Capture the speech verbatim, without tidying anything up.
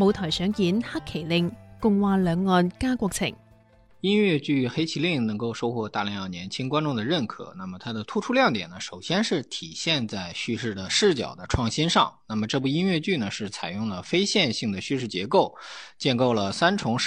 舞台上演《黑麒令》，共話兩岸家國情。 音乐剧《黑麒令》能够收获大量年轻观众的认可，那么它的突出亮点呢，首先是体现在叙事的视角的创新上。那么这部音乐剧呢，是采用了非线性的叙事结构，建构了三重